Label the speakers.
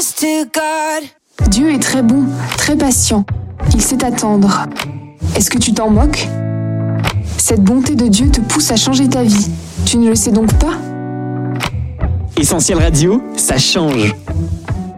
Speaker 1: honest to God.
Speaker 2: Dieu est très bon, très patient. Il sait attendre. Est-ce que tu t'en moques ? Cette bonté de Dieu te pousse à changer ta vie. Tu ne le sais donc pas ?
Speaker 3: Essentiel Radio, ça change.